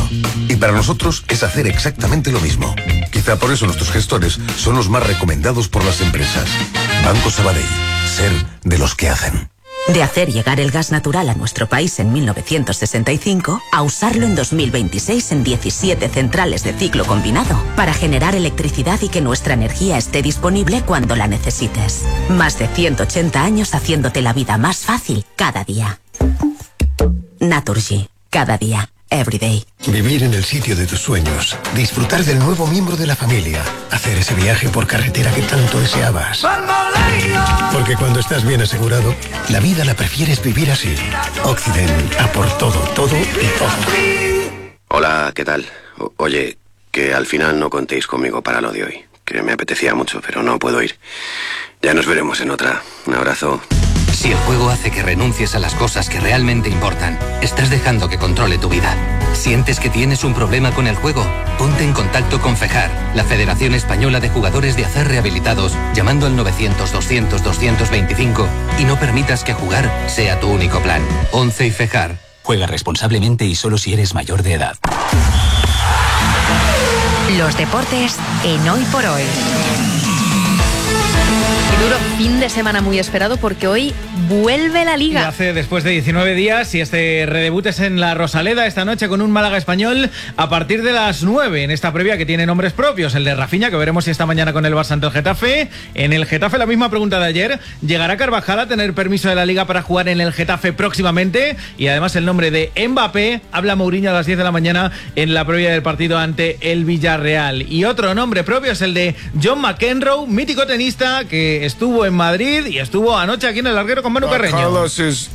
Y para nosotros es hacer exactamente lo mismo. Quizá por eso nuestros gestores son los más recomendados por las empresas. Banco Sabadell. Ser de los que hacen. De hacer llegar el gas natural a nuestro país en 1965 a usarlo en 2026 en 17 centrales de ciclo combinado para generar electricidad y que nuestra energía esté disponible cuando la necesites. Más de 180 años haciéndote la vida más fácil cada día. Naturgy. Cada día. Everyday. Vivir en el sitio de tus sueños, disfrutar del nuevo miembro de la familia, hacer ese viaje por carretera que tanto deseabas. Porque cuando estás bien asegurado, la vida la prefieres vivir así. Occident, a por todo, todo y todo. Hola, ¿qué tal? Oye, que al final no contéis conmigo para lo de hoy, que me apetecía mucho, pero no puedo ir. Ya nos veremos en otra. Un abrazo. Si el juego hace que renuncies a las cosas que realmente importan, estás dejando que controle tu vida. ¿Sientes que tienes un problema con el juego? Ponte en contacto con FEJAR, la Federación Española de Jugadores de Azar Rehabilitados, llamando al 900-200-225 y no permitas que jugar sea tu único plan. 11 y FEJAR. Juega responsablemente y solo si eres mayor de edad. Los deportes en Hoy por Hoy. Duro fin de semana muy esperado porque hoy vuelve la Liga. Y hace después de 19 días y este redebut es en la Rosaleda esta noche con un Málaga Español a partir de las 9 en esta previa que tiene nombres propios, el de Rafinha, que veremos si esta mañana con el Barça ante el Getafe. En el Getafe la misma pregunta de ayer, ¿llegará Carvajal a tener permiso de la Liga para jugar en el Getafe próximamente? Y además el nombre de Mbappé, habla Mourinho a las 10 de la mañana en la previa del partido ante el Villarreal. Y otro nombre propio es el de John McEnroe, mítico tenista que estuvo en Madrid y estuvo anoche aquí en el Larguero con Manu Carreño. Carlos es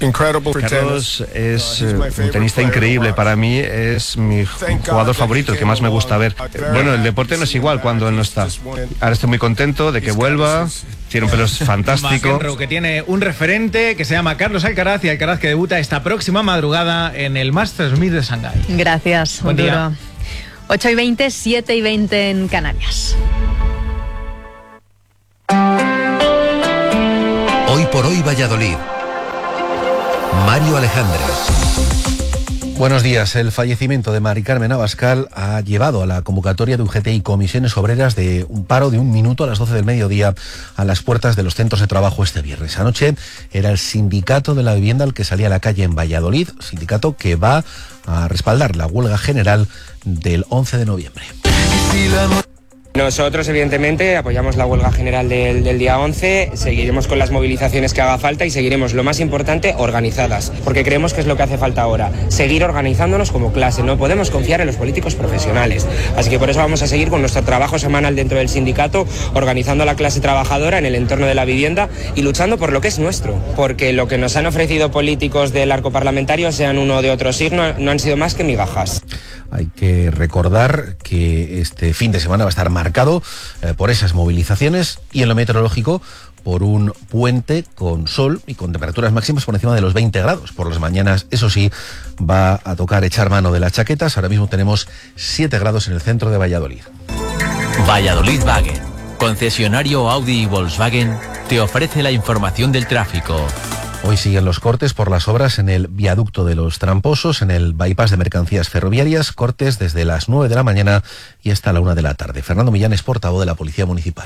un tenista increíble. Para mí es mi jugador favorito, el que más me gusta ver. Bueno, el deporte no es igual cuando él no está. Ahora estoy muy contento de que vuelva. Tiene un pelo fantástico. McEnroe, que tiene un referente que se llama Carlos Alcaraz, y Alcaraz que debuta esta próxima madrugada en el Masters 1000 de Shanghái. Gracias, buen día. 8:20, 7:20 en Canarias. Hoy por Hoy Valladolid. Mario Alejandre. Buenos días. El fallecimiento de Mari Carmen Abascal ha llevado a la convocatoria de UGT y comisiones obreras de un paro de 1 minuto a las 12 del mediodía a las puertas de los centros de trabajo este viernes. Anoche era el sindicato de la vivienda el que salía a la calle en Valladolid, sindicato que va a respaldar la huelga general del 11 de noviembre. Nosotros, evidentemente, apoyamos la huelga general del día 11, seguiremos con las movilizaciones que haga falta y seguiremos, lo más importante, organizadas, porque creemos que es lo que hace falta ahora, seguir organizándonos como clase. No podemos confiar en los políticos profesionales, así que por eso vamos a seguir con nuestro trabajo semanal dentro del sindicato, organizando a la clase trabajadora en el entorno de la vivienda y luchando por lo que es nuestro, porque lo que nos han ofrecido políticos del arco parlamentario, sean uno o de otro signo, no han sido más que migajas. Hay que recordar que este fin de semana va a estar marcado por esas movilizaciones y en lo meteorológico por un puente con sol y con temperaturas máximas por encima de los 20 grados. Por las mañanas, eso sí, va a tocar echar mano de las chaquetas. Ahora mismo tenemos 7 grados en el centro de Valladolid. Valladolid Wagen, concesionario Audi y Volkswagen, te ofrece la información del tráfico. Hoy siguen los cortes por las obras en el viaducto de los Tramposos, en el bypass de mercancías ferroviarias, cortes desde las 9 de la mañana y hasta la 1 de la tarde. Fernando Millán es portavoz de la Policía Municipal.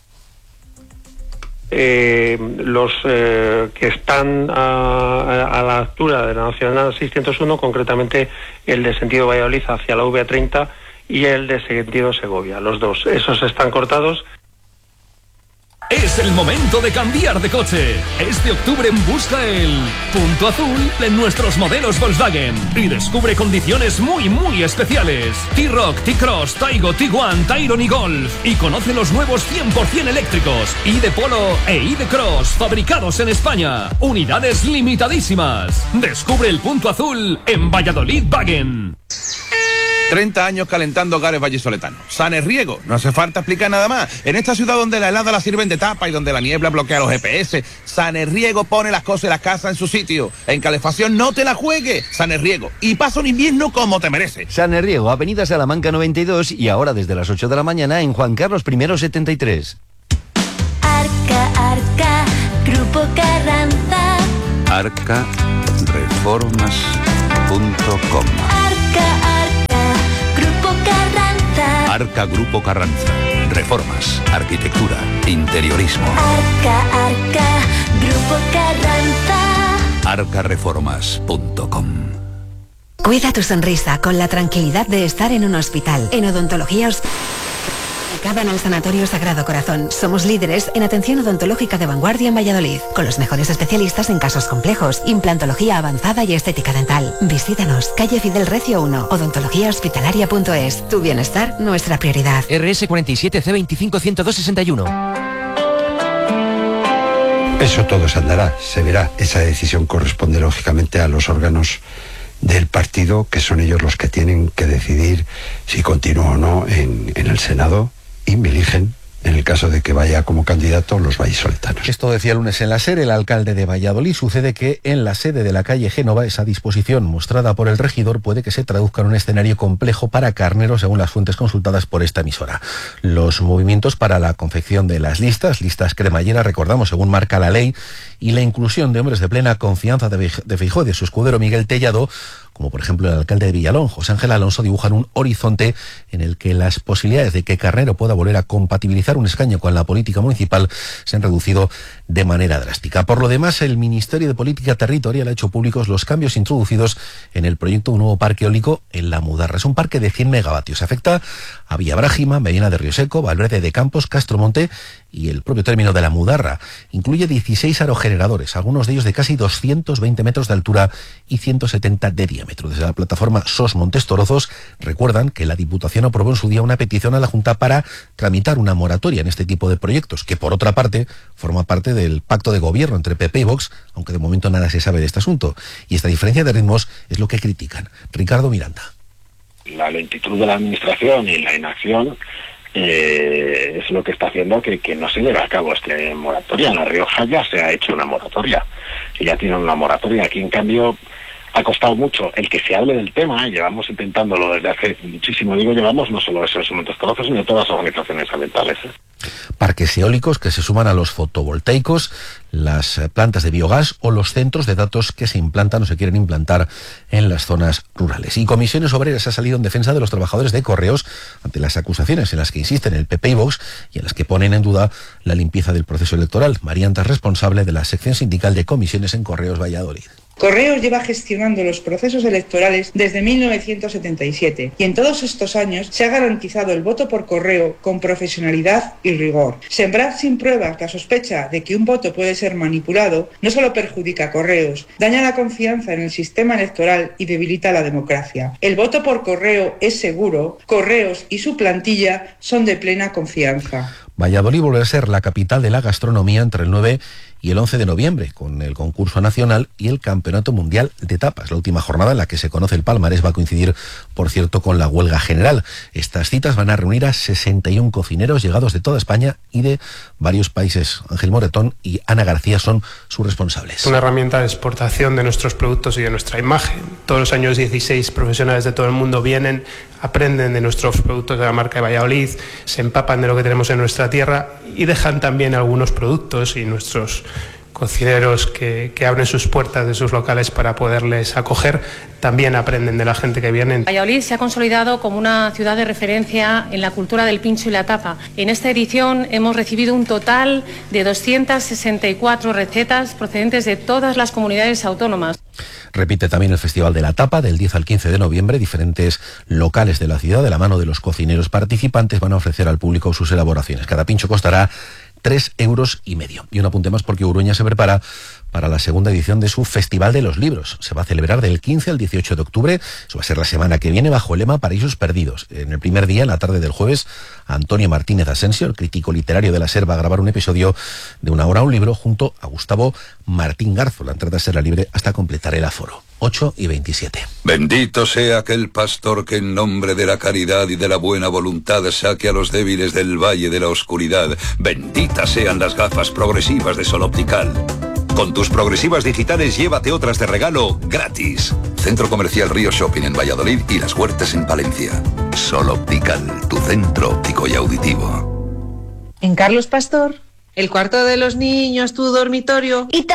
Los que están a la altura de la Nacional 601, concretamente el de sentido Valladolid hacia la V30 y el de sentido Segovia, los dos, esos están cortados. Es el momento de cambiar de coche. Este octubre busca el punto azul en nuestros modelos Volkswagen y descubre condiciones muy especiales. T-Roc, T-Cross, Taigo, Tiguan, Tayron y Golf. Y conoce los nuevos 100% eléctricos ID Polo e ID Cross, fabricados en España. Unidades limitadísimas. Descubre el punto azul en Valladolid Wagen. 30 años calentando hogares vallisoletanos. Sanes Riego, no hace falta explicar nada más. En esta ciudad donde la helada la sirven de tapa y donde la niebla bloquea los GPS, Sanes Riego pone las cosas y las casas en su sitio. En calefacción no te la juegues, Sanes Riego. Y pasa un invierno como te mereces. Sanes Riego, Avenida Salamanca 92 y ahora desde las 8 de la mañana en Juan Carlos I 73. Arca, Grupo Carranza. Arca Reformas.com. Arca. Arca Grupo Carranza. Reformas, arquitectura, interiorismo. Arca, Grupo Carranza. arcareformas.com. Cuida tu sonrisa con la tranquilidad de estar en un hospital. En Odontología ubicada en el Sanatorio Sagrado Corazón. Somos líderes en atención odontológica de vanguardia en Valladolid, con los mejores especialistas en casos complejos, implantología avanzada y estética dental. Visítanos, calle Fidel Recio 1, odontologíahospitalaria.es. Tu bienestar, nuestra prioridad. RS 47 C25 10261. Eso todo se andará, se verá. Esa decisión corresponde lógicamente a los órganos del partido, que son ellos los que tienen que decidir si continúa o no en el Senado, y me eligen en el caso de que vaya como candidato los vallisoletanos. Esto decía el lunes en la SER el alcalde de Valladolid. Sucede que en la sede de la calle Génova esa disposición mostrada por el regidor puede que se traduzca en un escenario complejo para Carnero, según las fuentes consultadas por esta emisora. Los movimientos para la confección de las listas cremallera, recordamos, según marca la ley, y la inclusión de hombres de plena confianza de Feijóo y de su escudero Miguel Tellado, como por ejemplo el alcalde de Villalón, José Ángel Alonso, dibujan un horizonte en el que las posibilidades de que Carnero pueda volver a compatibilizar un escaño con la política municipal se han reducido de manera drástica. Por lo demás, el Ministerio de Política Territorial ha hecho públicos los cambios introducidos en el proyecto de un nuevo parque eólico en La Mudarra. Es un parque de 100 megavatios. Afecta a Villabrágima, Medina de Río Seco, Valverde de Campos, Castromonte y el propio término de La Mudarra. Incluye 16 aerogeneradores, algunos de ellos de casi 220 metros de altura y 170 de diámetro. Desde la plataforma SOS Montes Torozos recuerdan que la Diputación aprobó en su día una petición a la Junta para tramitar una moratoria en este tipo de proyectos, que por otra parte forma parte del pacto de gobierno entre PP y Vox, aunque de momento nada se sabe de este asunto. Y esta diferencia de ritmos es lo que critican. Ricardo Miranda. La lentitud de la administración y la inacción es lo que está haciendo que no se lleve a cabo este moratoria. En La Rioja ya se ha hecho una moratoria y ya tienen una moratoria. Aquí, en cambio, ha costado mucho el que se hable del tema. Llevamos intentándolo desde hace muchísimo. Llevamos no solo esos Montes Torozos, sino todas las organizaciones ambientales. Parques eólicos que se suman a los fotovoltaicos, las plantas de biogás o los centros de datos que se implantan o se quieren implantar en las zonas rurales. Y Comisiones Obreras ha salido en defensa de los trabajadores de Correos ante las acusaciones en las que insisten el PP y Vox y en las que ponen en duda la limpieza del proceso electoral. Marianta es responsable de la sección sindical de comisiones en Correos Valladolid. Correos lleva gestionando los procesos electorales desde 1977 y en todos estos años se ha garantizado el voto por correo con profesionalidad y rigor. Sembrar sin pruebas la sospecha de que un voto puede ser manipulado no solo perjudica a Correos, daña la confianza en el sistema electoral y debilita la democracia. El voto por correo es seguro, Correos y su plantilla son de plena confianza. Valladolid volverá a ser la capital de la gastronomía entre el 9 y el 11 de noviembre, con el concurso nacional y el Campeonato Mundial de Tapas. La última jornada en la que se conoce el palmarés va a coincidir, por cierto, con la huelga general. Estas citas van a reunir a 61 cocineros llegados de toda España y de varios países. Ángel Moretón y Ana García son sus responsables. Es una herramienta de exportación de nuestros productos y de nuestra imagen. Todos los años 16 profesionales de todo el mundo vienen, aprenden de nuestros productos de la marca de Valladolid, se empapan de lo que tenemos en nuestra tierra y dejan también algunos productos, y nuestros cocineros que abren sus puertas de sus locales para poderles acoger también aprenden de la gente que viene. Valladolid se ha consolidado como una ciudad de referencia en la cultura del pincho y la tapa. En esta edición hemos recibido un total de 264 recetas procedentes de todas las comunidades autónomas. Repite también el Festival de la Tapa del 10 al 15 de noviembre. Diferentes locales de la ciudad, de la mano de los cocineros participantes, van a ofrecer al público sus elaboraciones. Cada pincho costará 3,5 euros. Y un apunte más, porque Urueña se prepara para la segunda edición de su Festival de los Libros. Se va a celebrar del 15 al 18 de octubre. Eso va a ser la semana que viene, bajo el lema Paraísos Perdidos. En el primer día, en la tarde del jueves, Antonio Martínez Asensio, el crítico literario de la SER, va a grabar un episodio de 1 hora, un libro, junto a Gustavo Martín Garzo. La entrada será libre hasta completar el aforo. 8:27. Bendito sea aquel pastor que en nombre de la caridad y de la buena voluntad saque a los débiles del valle de la oscuridad. Benditas sean las gafas progresivas de Sol Optical. Con tus progresivas digitales llévate otras de regalo gratis. Centro Comercial Río Shopping en Valladolid y Las Huertas en Palencia. Sol Optical, tu centro óptico y auditivo. En Carlos Pastor, el cuarto de los niños, tu dormitorio. Y